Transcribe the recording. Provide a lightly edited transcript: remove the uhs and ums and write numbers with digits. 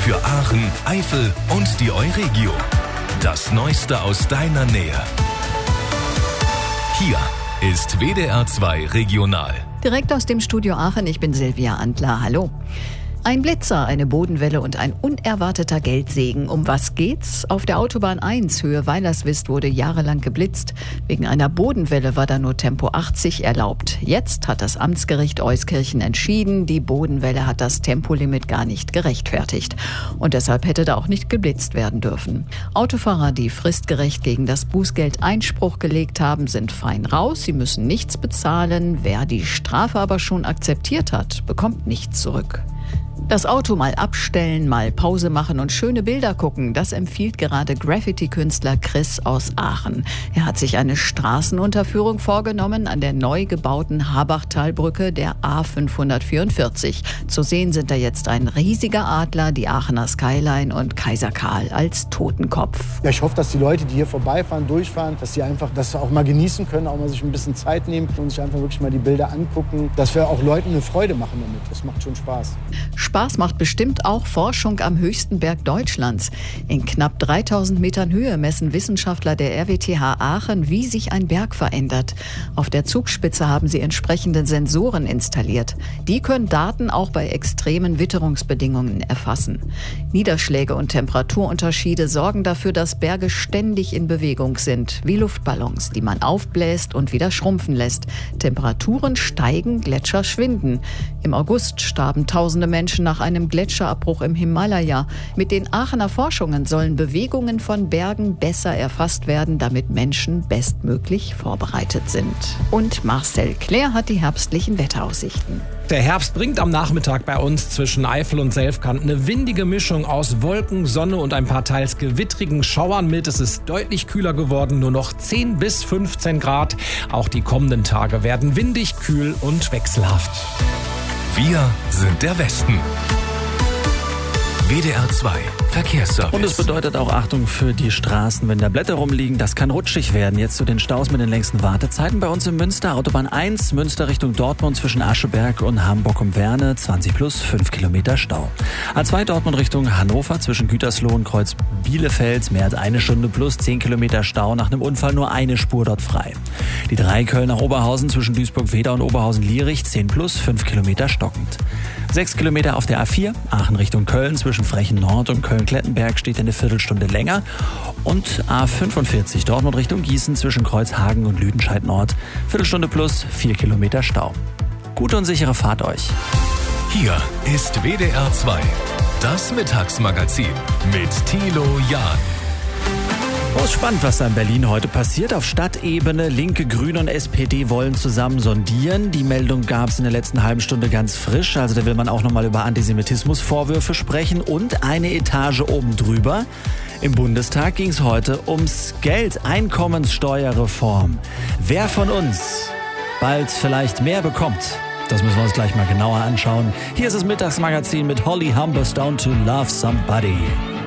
Für Aachen, Eifel und die Euregio. Das Neueste aus deiner Nähe. Hier ist WDR 2 Regional. Direkt aus dem Studio Aachen, ich bin Silvia Antler. Hallo. Ein Blitzer, eine Bodenwelle und ein unerwarteter Geldsegen. Um was geht's? Auf der Autobahn 1 Höhe Weilerswist wurde jahrelang geblitzt. Wegen einer Bodenwelle war da nur Tempo 80 erlaubt. Jetzt hat das Amtsgericht Euskirchen entschieden, die Bodenwelle hat das Tempolimit gar nicht gerechtfertigt. Und deshalb hätte da auch nicht geblitzt werden dürfen. Autofahrer, die fristgerecht gegen das Bußgeld Einspruch gelegt haben, sind fein raus. Sie müssen nichts bezahlen. Wer die Strafe aber schon akzeptiert hat, bekommt nichts zurück. Das Auto mal abstellen, mal Pause machen und schöne Bilder gucken, das empfiehlt gerade Graffiti-Künstler Chris aus Aachen. Er hat sich eine Straßenunterführung vorgenommen an der neu gebauten Habachtalbrücke der A544. Zu sehen sind da jetzt ein riesiger Adler, die Aachener Skyline und Kaiser Karl als Totenkopf. Ja, ich hoffe, dass die Leute, die hier vorbeifahren, durchfahren, dass sie einfach das auch mal genießen können, auch mal sich ein bisschen Zeit nehmen und sich einfach wirklich mal die Bilder angucken, dass wir auch Leuten eine Freude machen damit. Das macht schon Spaß. Spaß macht bestimmt auch Forschung am höchsten Berg Deutschlands. In knapp 3000 Metern Höhe messen Wissenschaftler der RWTH Aachen, wie sich ein Berg verändert. Auf der Zugspitze haben sie entsprechende Sensoren installiert. Die können Daten auch bei extremen Witterungsbedingungen erfassen. Niederschläge und Temperaturunterschiede sorgen dafür, dass Berge ständig in Bewegung sind, wie Luftballons, die man aufbläst und wieder schrumpfen lässt. Temperaturen steigen, Gletscher schwinden. Im August starben tausende Menschen nach einem Gletscherabbruch im Himalaya. Mit den Aachener Forschungen sollen Bewegungen von Bergen besser erfasst werden, damit Menschen bestmöglich vorbereitet sind. Und Marcel Claire hat die herbstlichen Wetteraussichten. Der Herbst bringt am Nachmittag bei uns zwischen Eifel und Selfkant eine windige Mischung aus Wolken, Sonne und ein paar teils gewittrigen Schauern mit. Es ist deutlich kühler geworden, nur noch 10 bis 15 Grad. Auch die kommenden Tage werden windig, kühl und wechselhaft. Wir sind der Westen. WDR 2 Verkehrsservice. Und es bedeutet auch Achtung für die Straßen, wenn da Blätter rumliegen. Das kann rutschig werden. Jetzt zu den Staus mit den längsten Wartezeiten bei uns in Münster. Autobahn 1, Münster Richtung Dortmund zwischen Ascheberg und Hamburg um Werne. 20 plus 5 Kilometer Stau. A2 Dortmund Richtung Hannover zwischen Gütersloh und Kreuz Bielefeld. Mehr als eine Stunde plus 10 Kilometer Stau. Nach einem Unfall nur eine Spur dort frei. Die 3 Köln nach Oberhausen zwischen Duisburg-Wedau und Oberhausen-Lierich. 10 plus 5 Kilometer stockend. 6 Kilometer auf der A4, Aachen Richtung Köln zwischen Frechen Nord und Köln-Klettenberg steht eine Viertelstunde länger. Und A45 Dortmund Richtung Gießen zwischen Kreuzhagen und Lüdenscheid Nord. Viertelstunde plus 4 Kilometer Stau. Gute und sichere Fahrt euch. Hier ist WDR 2, das Mittagsmagazin mit Thilo Jahn. Oh, ist spannend, was da in Berlin heute passiert. Auf Stadtebene, Linke, Grüne und SPD wollen zusammen sondieren. Die Meldung gab es in der letzten halben Stunde ganz frisch. Also da will man auch nochmal über Antisemitismusvorwürfe sprechen. Und eine Etage oben drüber. Im Bundestag ging es heute ums Geld, Einkommenssteuerreform. Wer von uns bald vielleicht mehr bekommt, das müssen wir uns gleich mal genauer anschauen. Hier ist das Mittagsmagazin mit Holly Humberstone to Love Somebody.